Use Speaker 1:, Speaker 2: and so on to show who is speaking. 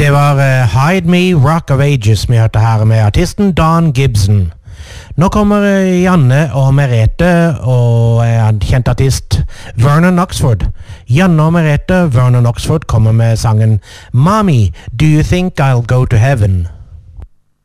Speaker 1: Det var Hide Me, Rock of Ages vi hørte her med artisten Don Gibson. Nå kommer Janne og Merete og en kjent artist Vernon Oxford. Janne og Merete, Vernon Oxford kommer med sangen Mommy, Do You Think I'll Go to Heaven?